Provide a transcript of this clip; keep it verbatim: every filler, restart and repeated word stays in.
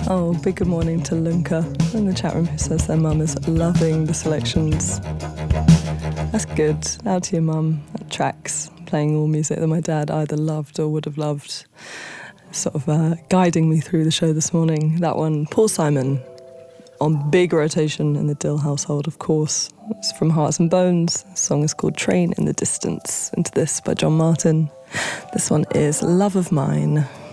Oh, big good morning to Lunka in the chat room who says their mum is loving the selections. That's good. Out to your mum. That tracks. Playing all music that my dad either loved or would have loved. Sort of uh, guiding me through the show this morning. That one, Paul Simon, on big rotation in the Dill household, of course. It's from Hearts and Bones. The song is called Train in the Distance. Into This by John Martin. This one is Love of Mine.